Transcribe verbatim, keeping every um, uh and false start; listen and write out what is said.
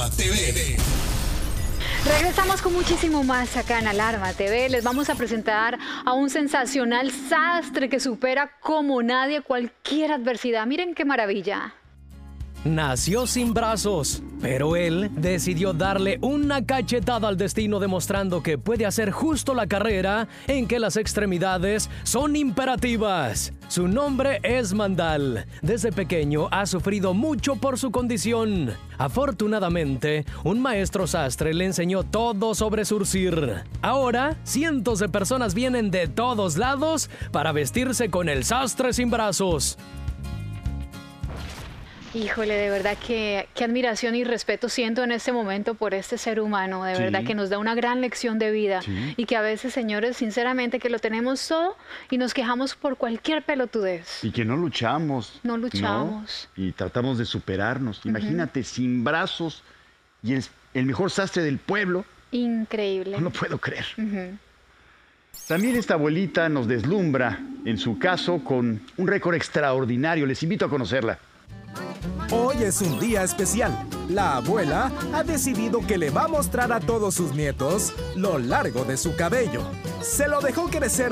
Alarma T V. Regresamos con muchísimo más acá en Alarma T V. Les vamos a presentar a un sensacional sastre que supera como nadie cualquier adversidad. Miren qué maravilla. Nació sin brazos, pero él decidió darle una cachetada al destino, demostrando que puede hacer justo la carrera en que las extremidades son imperativas. Su nombre es Mandal. Desde pequeño ha sufrido mucho por su condición. Afortunadamente, un maestro sastre le enseñó todo sobre surcir. Ahora, cientos de personas vienen de todos lados para vestirse con el sastre sin brazos. Híjole, de verdad que qué admiración y respeto siento en este momento por este ser humano, de Sí. verdad que nos da una gran lección de vida Sí. y que a veces, señores, sinceramente que lo tenemos todo y nos quejamos por cualquier pelotudez. Y que no luchamos. No luchamos. ¿no? Y tratamos de superarnos. Imagínate, sin brazos y el, el mejor sastre del pueblo. Increíble. No lo puedo creer. Ujú. También esta abuelita nos deslumbra, en su caso, con un récord extraordinario. Les invito a conocerla. Hoy es un día especial. La abuela ha decidido que le va a mostrar a todos sus nietos lo largo de su cabello. Se lo dejó crecer